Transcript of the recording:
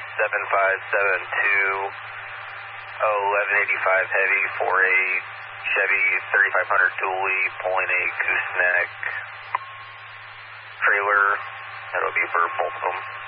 7572, 1185 heavy for a Chevy 3500 dually pulling a gooseneck trailer. That'll be for both of them.